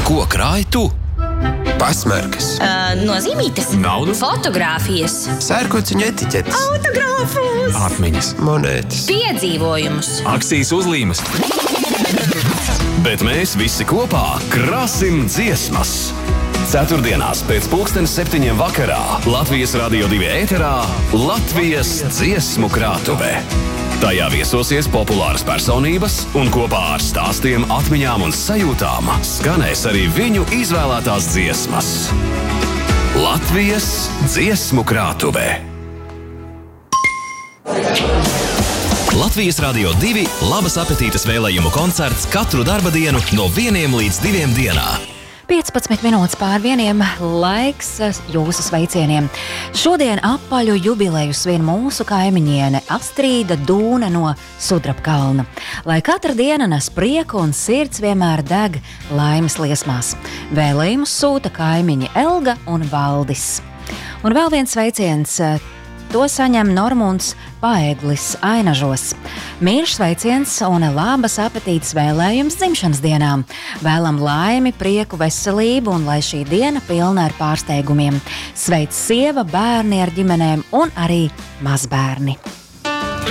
Ko krāj tu? Pasmarkas. Nozīmītes. Naudu. Fotogrāfijas. Sērkociņu etiķetes. Autogrāfus. Atmiņas. Monētas. Piedzīvojumus. Akcijas uzlīmes. Bet mēs visi kopā krāsim dziesmas. Ceturtdienās pēc 7:00 vakarā Latvijas Radio 2 ēterā Latvijas dziesmu krātuvē. Tajā viesosies populāras personības un kopā ar stāstiem, atmiņām un sajūtām skanēs arī viņu izvēlētās dziesmas. Latvijas dziesmu krātuvē. Latvijas Radio 2 labas apetītes vēlējumu koncerts katru darba dienu no 1 līdz 2 dienā. 15 minūtes pār 1, laiks jūsu sveicieniem. Šodien apaļu jubileju svin mūsu kaimiņiene Astrīda Dūne no Sudrabkalna. Lai katra diena nes prieku un sirds vienmēr deg laimes liesmās. Vēlējumus sūta kaimiņi Elga un Valdis. Un vēl viens sveiciens. To saņem Normunds Paeglis Ainažos. Mīļš sveiciens un labas apetītes vēlējums dzimšanas dienām. Vēlam laimi, prieku, veselību un lai šī diena pilna ar pārsteigumiem. Sveic sieva, bērni ar ģimenēm un arī mazbērni.